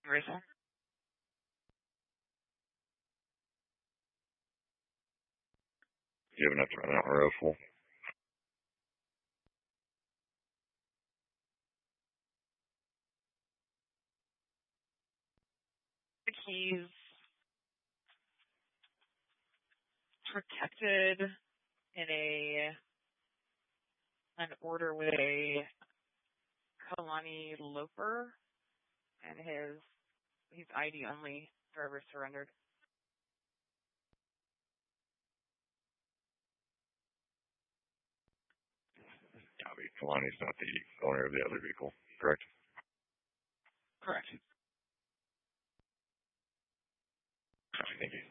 Rachel? Do you have enough to run out row full? He's protected in an order with a Kalani Loper, and he's ID only. Driver surrendered. Copy. Kalani's not the owner of the other vehicle, correct? Correct. Copy, thank you.